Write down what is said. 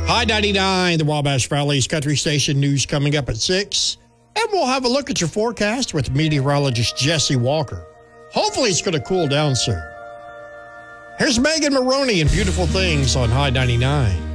High 99, the Wabash Valley's country station. News coming up at 6. And we'll have a look at your forecast with meteorologist Jesse Walker. Hopefully it's going to cool down soon. Here's Megan Maroney and Beautiful Things on High 99.